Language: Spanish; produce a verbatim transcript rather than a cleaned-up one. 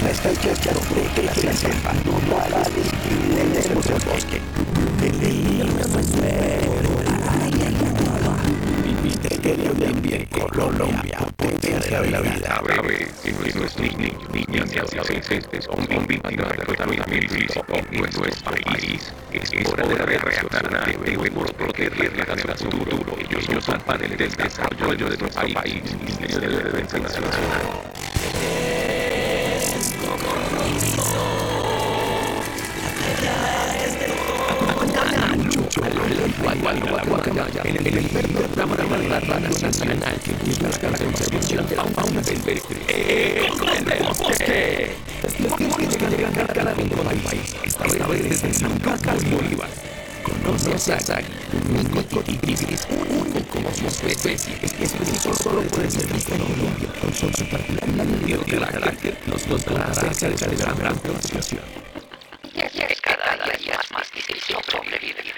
está el chácharo de que la selva no vale. Tenemos el bosque. Tenemos mi misterio de ambiente. Colombia, potencia de la vida. A ver, si nuestros niños, niñas y adolescentes son víctimas del contaminamiento físico en nuestro país, es hora de reaccionar. Debemos proteger la generación futuro. Ellos son parte del desarrollo de nuestro país. Ministerio de Defensa Nacional. En el programa de la Radio Nacional que busca la conservación de la fauna silvestre. ¡El bosque! Cada rincón del país. Esta vez desde San Carlos Bolívar. Conoce a Sasag, un mítico tigris, único como su especie, específico solo puede ser visto en Colombia, con su particular carácter, nos contará acerca de la gran población. Y es cada día más difícil sobrevivir.